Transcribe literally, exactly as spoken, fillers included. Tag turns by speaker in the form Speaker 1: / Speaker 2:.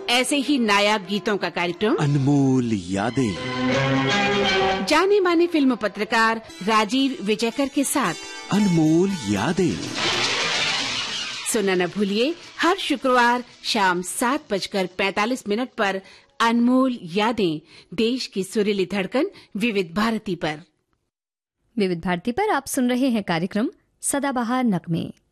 Speaker 1: ऐसे ही नायाब गीतों का कार्यक्रम
Speaker 2: अनमोल यादें,
Speaker 1: जाने माने फिल्म पत्रकार राजीव विजयकर के साथ
Speaker 2: अनमोल यादें
Speaker 1: सुनना न भूलिए हर शुक्रवार शाम सात बजकर पैंतालीस मिनट पर अनमोल यादें, देश की सुरीली धड़कन विविध भारती पर।
Speaker 3: विविध भारती पर आप सुन रहे हैं कार्यक्रम सदाबहार नगमे।